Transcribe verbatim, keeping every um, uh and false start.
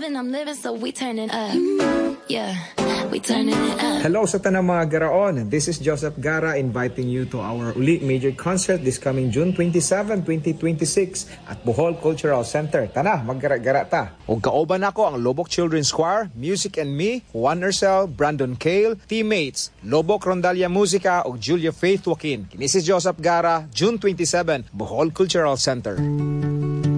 and I'm living, so we turning up. Yeah, we turning it up. Hello sa tanang mga garaon. This is Joseph Gara inviting you to our Uli Major Concert this coming June twenty-seventh, twenty twenty-six at Bohol Cultural Center. Tana, maggara-gara ta. Ug kauban ako ang Lobok Children's Choir, Music and Me, Juan Urcel, Brandon Cale, teammates, Lobok Rondalia Musica ug Julia Faith Joaquin. Kini si Joseph Gara, June twenty-seventh, Bohol Cultural Center.